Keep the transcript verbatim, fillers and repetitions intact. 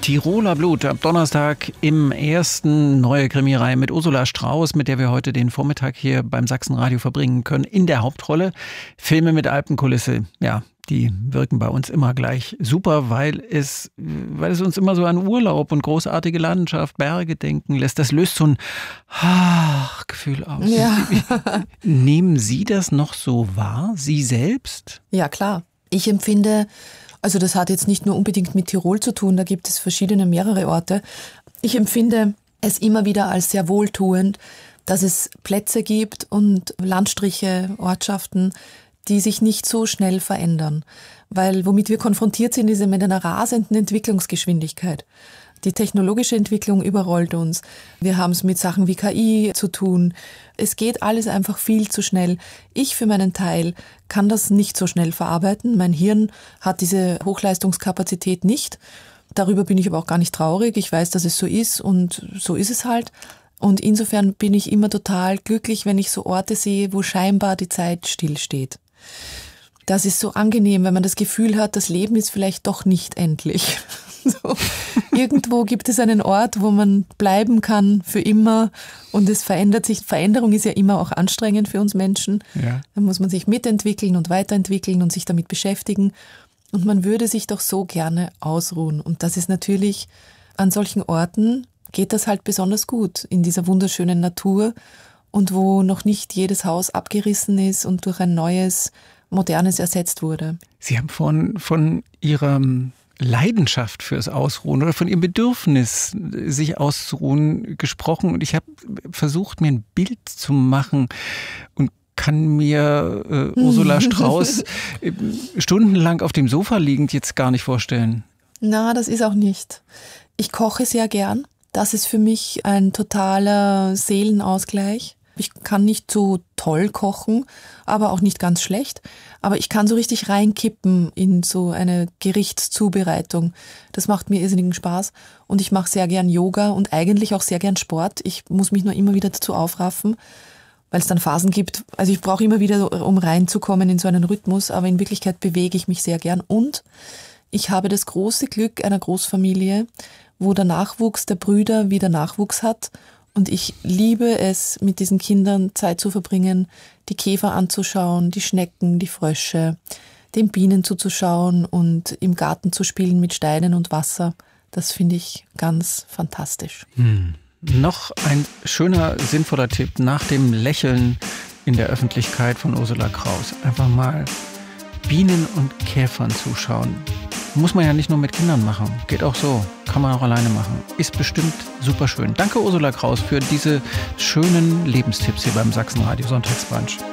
Tiroler Blut ab Donnerstag im ersten neue Krimireihe mit Ursula Strauß, mit der wir heute den Vormittag hier beim Sachsenradio verbringen können, in der Hauptrolle. Filme mit Alpenkulisse, ja, die wirken bei uns immer gleich super, weil es, weil es uns immer so an Urlaub und großartige Landschaft, Berge denken lässt. Das löst so ein Ach-Gefühl aus. Ja. Nehmen Sie das noch so wahr, Sie selbst? Ja, klar. Ich empfinde, also das hat jetzt nicht nur unbedingt mit Tirol zu tun, da gibt es verschiedene, mehrere Orte. Ich empfinde es immer wieder als sehr wohltuend, dass es Plätze gibt und Landstriche, Ortschaften, die sich nicht so schnell verändern. Weil womit wir konfrontiert sind, ist mit einer rasenden Entwicklungsgeschwindigkeit. Die technologische Entwicklung überrollt uns. Wir haben es mit Sachen wie K I zu tun. Es geht alles einfach viel zu schnell. Ich für meinen Teil kann das nicht so schnell verarbeiten. Mein Hirn hat diese Hochleistungskapazität nicht. Darüber bin ich aber auch gar nicht traurig. Ich weiß, dass es so ist und so ist es halt. Und insofern bin ich immer total glücklich, wenn ich so Orte sehe, wo scheinbar die Zeit stillsteht. Das ist so angenehm, wenn man das Gefühl hat, das Leben ist vielleicht doch nicht endlich. So. Irgendwo gibt es einen Ort, wo man bleiben kann für immer und es verändert sich. Veränderung ist ja immer auch anstrengend für uns Menschen. Ja. Da muss man sich mitentwickeln und weiterentwickeln und sich damit beschäftigen. Und man würde sich doch so gerne ausruhen. Und das ist natürlich, an solchen Orten geht das halt besonders gut, in dieser wunderschönen Natur und wo noch nicht jedes Haus abgerissen ist und durch ein neues, modernes ersetzt wurde. Sie haben vorhin von Ihrer Leidenschaft fürs Ausruhen oder von Ihrem Bedürfnis, sich auszuruhen, gesprochen. Und ich habe versucht, mir ein Bild zu machen und kann mir äh, Ursula Strauß äh, stundenlang auf dem Sofa liegend jetzt gar nicht vorstellen. Na, das ist auch nicht. Ich koche sehr gern. Das ist für mich ein totaler Seelenausgleich. Ich kann nicht so toll kochen, aber auch nicht ganz schlecht. Aber ich kann so richtig reinkippen in so eine Gerichtszubereitung. Das macht mir irrsinnigen Spaß. Und ich mache sehr gern Yoga und eigentlich auch sehr gern Sport. Ich muss mich nur immer wieder dazu aufraffen, weil es dann Phasen gibt. Also ich brauche immer wieder, um reinzukommen in so einen Rhythmus. Aber in Wirklichkeit bewege ich mich sehr gern. Und ich habe das große Glück einer Großfamilie, wo der Nachwuchs der Brüder wieder Nachwuchs hat. Und ich liebe es, mit diesen Kindern Zeit zu verbringen, die Käfer anzuschauen, die Schnecken, die Frösche, den Bienen zuzuschauen und im Garten zu spielen mit Steinen und Wasser. Das finde ich ganz fantastisch. Hm. Noch ein schöner, sinnvoller Tipp nach dem Lächeln in der Öffentlichkeit von Ursula Strauß. Einfach mal Bienen und Käfern zuschauen. Muss man ja nicht nur mit Kindern machen. Geht auch so. Kann man auch alleine machen. Ist bestimmt super schön. Danke Ursula Strauß für diese schönen Lebenstipps hier beim Sachsenradio Sonntagsbrunch.